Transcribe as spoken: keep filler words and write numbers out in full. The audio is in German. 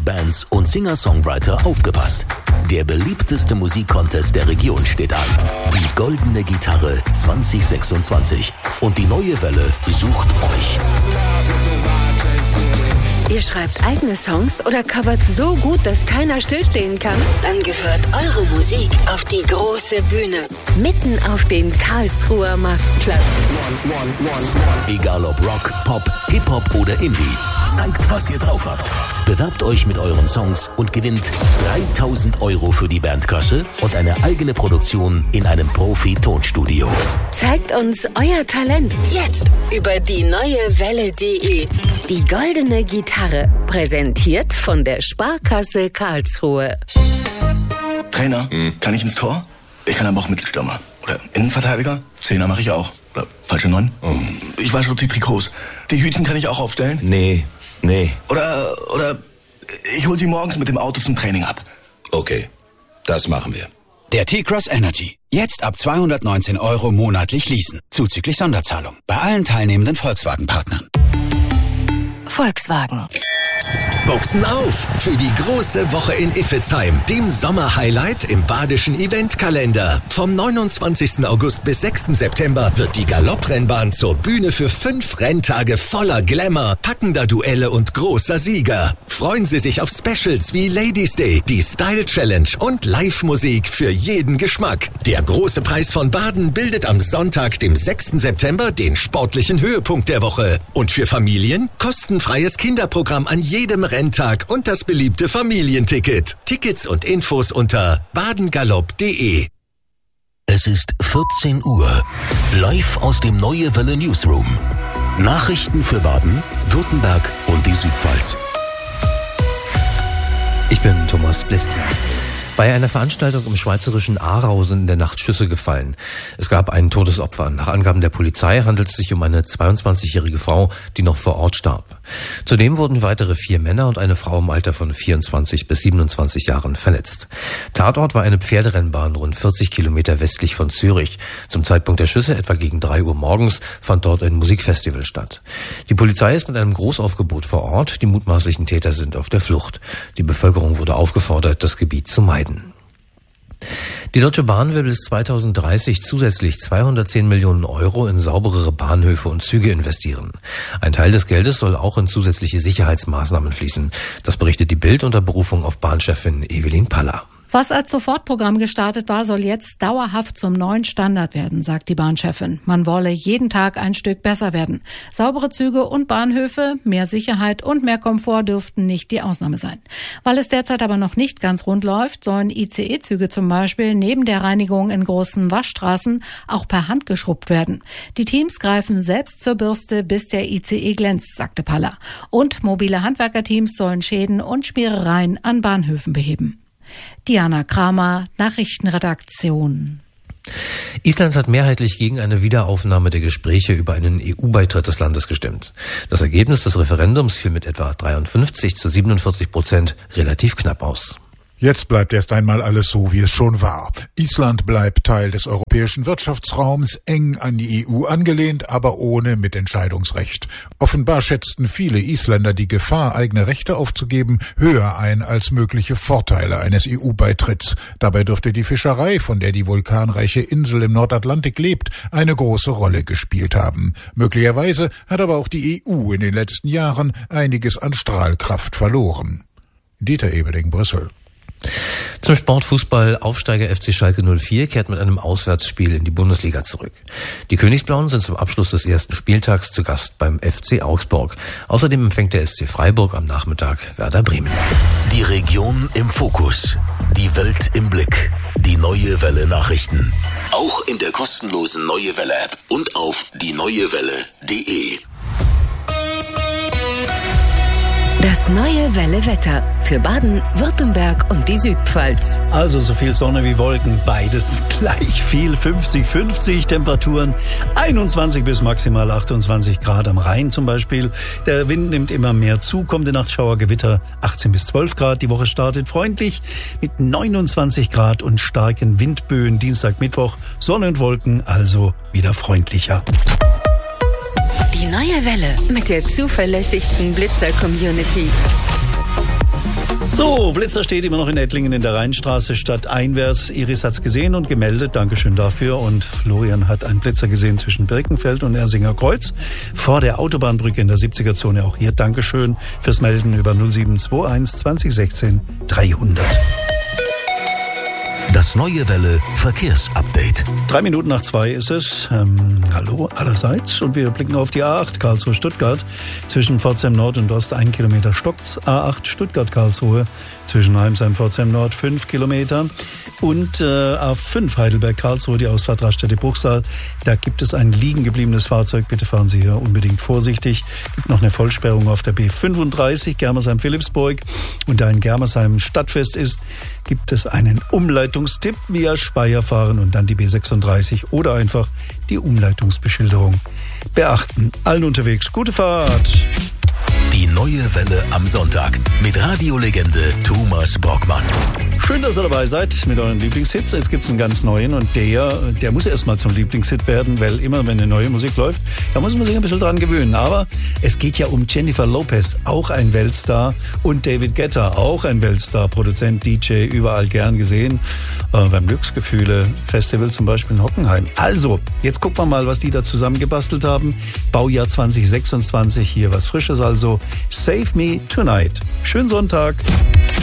Bands und Singer-Songwriter aufgepasst. Der beliebteste Musikcontest der Region steht an. Die Goldene Gitarre zwanzig sechsundzwanzig. Und die Neue Welle sucht euch. Ihr schreibt eigene Songs oder covert so gut, dass keiner stillstehen kann? Dann gehört eure Musik auf die große Bühne. Mitten auf den Karlsruher Marktplatz. Egal ob Rock, Pop, Hip-Hop oder Indie. Zeigt, was ihr drauf habt. Bewerbt euch mit euren Songs und gewinnt dreitausend Euro für die Bandkasse und eine eigene Produktion in einem Profi-Tonstudio. Zeigt uns euer Talent jetzt über die neue welle punkt de. Die Goldene Gitarre, präsentiert von der Sparkasse Karlsruhe. Trainer, hm. kann ich ins Tor? Ich kann aber auch Mittelstürmer. Oder Innenverteidiger? Zehner mache ich auch. Oder falsche Neun? Oh. Ich wasche auch die Trikots. Die Hütchen kann ich auch aufstellen? Nee, nee. Oder, oder ich hol sie morgens mit dem Auto zum Training ab. Okay, das machen wir. Der T-Cross Energy. Jetzt ab zweihundertneunzehn Euro monatlich leasen. Zuzüglich Sonderzahlung. Bei allen teilnehmenden Volkswagen-Partnern. Volkswagen. Buchsen auf für die große Woche in Iffezheim, dem Sommerhighlight im badischen Eventkalender. Vom neunundzwanzigsten August bis sechsten September wird die Galopprennbahn zur Bühne für fünf Renntage voller Glamour, packender Duelle und großer Sieger. Freuen Sie sich auf Specials wie Ladies Day, die Style Challenge und Live-Musik für jeden Geschmack. Der große Preis von Baden bildet am Sonntag, dem sechsten September, den sportlichen Höhepunkt der Woche. Und für Familien kostenfreies Kinderprogramm an jedem Renntag und das beliebte Familienticket. Tickets und Infos unter badengalopp punkt de. Es ist vierzehn Uhr. Live aus dem Neue Welle Newsroom. Nachrichten für Baden, Württemberg und die Südpfalz. Ich bin Thomas Bleski. Bei einer Veranstaltung im schweizerischen Aarau sind in der Nacht Schüsse gefallen. Es gab ein Todesopfer. Nach Angaben der Polizei handelt es sich um eine zweiundzwanzigjährige Frau, die noch vor Ort starb. Zudem wurden weitere vier Männer und eine Frau im Alter von vierundzwanzig bis siebenundzwanzig Jahren verletzt. Tatort war eine Pferderennbahn rund vierzig Kilometer westlich von Zürich. Zum Zeitpunkt der Schüsse, etwa gegen drei Uhr morgens, fand dort ein Musikfestival statt. Die Polizei ist mit einem Großaufgebot vor Ort. Die mutmaßlichen Täter sind auf der Flucht. Die Bevölkerung wurde aufgefordert, das Gebiet zu meiden. Die Deutsche Bahn will bis zweitausenddreißig zusätzlich zweihundertzehn Millionen Euro in sauberere Bahnhöfe und Züge investieren. Ein Teil des Geldes soll auch in zusätzliche Sicherheitsmaßnahmen fließen. Das berichtet die Bild unter Berufung auf Bahnchefin Evelyn Paller. Was als Sofortprogramm gestartet war, soll jetzt dauerhaft zum neuen Standard werden, sagt die Bahnchefin. Man wolle jeden Tag ein Stück besser werden. Saubere Züge und Bahnhöfe, mehr Sicherheit und mehr Komfort dürften nicht die Ausnahme sein. Weil es derzeit aber noch nicht ganz rund läuft, sollen I C E-Züge zum Beispiel neben der Reinigung in großen Waschstraßen auch per Hand geschrubbt werden. Die Teams greifen selbst zur Bürste, bis der I C E glänzt, sagte Paller. Und mobile Handwerkerteams sollen Schäden und Schmierereien an Bahnhöfen beheben. Diana Kramer, Nachrichtenredaktion. Island hat mehrheitlich gegen eine Wiederaufnahme der Gespräche über einen E U-Beitritt des Landes gestimmt. Das Ergebnis des Referendums fiel mit etwa dreiundfünfzig zu siebenundvierzig Prozent relativ knapp aus. Jetzt bleibt erst einmal alles so, wie es schon war. Island bleibt Teil des europäischen Wirtschaftsraums, eng an die E U angelehnt, aber ohne Mitentscheidungsrecht. Offenbar schätzten viele Isländer die Gefahr, eigene Rechte aufzugeben, höher ein als mögliche Vorteile eines E U-Beitritts. Dabei dürfte die Fischerei, von der die vulkanreiche Insel im Nordatlantik lebt, eine große Rolle gespielt haben. Möglicherweise hat aber auch die E U in den letzten Jahren einiges an Strahlkraft verloren. Dieter Ebeling, Brüssel. Zum Sportfußball. Aufsteiger F C Schalke null vier kehrt mit einem Auswärtsspiel in die Bundesliga zurück. Die Königsblauen sind zum Abschluss des ersten Spieltags zu Gast beim F C Augsburg. Außerdem empfängt der S C Freiburg am Nachmittag Werder Bremen. Die Region im Fokus. Die Welt im Blick. Die Neue Welle Nachrichten. Auch in der kostenlosen Neue Welle App und auf die neue welle punkt de. Das Neue Welle Wetter für Baden, Württemberg und die Südpfalz. Also so viel Sonne wie Wolken, beides gleich viel, fünfzig fünfzig, Temperaturen einundzwanzig bis maximal achtundzwanzig Grad am Rhein zum Beispiel. Der Wind nimmt immer mehr zu, kommende Nacht Schauergewitter achtzehn bis zwölf Grad. Die Woche startet freundlich mit neunundzwanzig Grad und starken Windböen. Dienstag, Mittwoch, Sonne und Wolken, also wieder freundlicher. Die Neue Welle mit der zuverlässigsten Blitzer-Community. So, Blitzer steht immer noch in Ettlingen in der Rheinstraße stadteinwärts. Iris hat's gesehen und gemeldet. Dankeschön dafür. Und Florian hat einen Blitzer gesehen zwischen Birkenfeld und Ersinger Kreuz vor der Autobahnbrücke in der siebziger-Zone. Auch hier Dankeschön fürs Melden über null sieben zwei eins zwanzig sechzehn dreihundert. Das neue Welle Verkehrsupdate. Drei Minuten nach zwei ist es. Ähm, hallo allerseits. Und wir blicken auf die A acht Karlsruhe-Stuttgart. Zwischen Pforzheim Nord und Ost ein Kilometer stockt's. A acht Stuttgart-Karlsruhe. Zwischen Heimsheim-Pforzheim Nord fünf Kilometer. Und äh, A fünf Heidelberg-Karlsruhe, die Ausfahrt Raststätte Bruchsal. Da gibt es ein liegen gebliebenes Fahrzeug. Bitte fahren Sie hier unbedingt vorsichtig. Gibt noch eine Vollsperrung auf der B fünfunddreißig Germersheim-Philipsburg. Und da in Germersheim Stadtfest ist, gibt es einen Umleitungstipp via Speyer fahren und dann die B sechsunddreißig oder einfach die Umleitungsbeschilderung beachten. Allen unterwegs gute Fahrt. Die neue Welle am Sonntag mit Radiolegende Thomas Brockmann. Schön, dass ihr dabei seid mit euren Lieblingshits. Jetzt gibt's einen ganz neuen und der, der muss erstmal zum Lieblingshit werden, weil immer, wenn eine neue Musik läuft, da muss man sich ein bisschen dran gewöhnen. Aber es geht ja um Jennifer Lopez, auch ein Weltstar, und David Guetta, auch ein Weltstar, Produzent, D J, überall gern gesehen, äh, beim Glücksgefühle Festival zum Beispiel in Hockenheim. Also, jetzt gucken wir mal, was die da zusammengebastelt haben. Baujahr zwanzig sechsundzwanzig, hier was Frisches also. Save Me Tonight. Schönen Sonntag.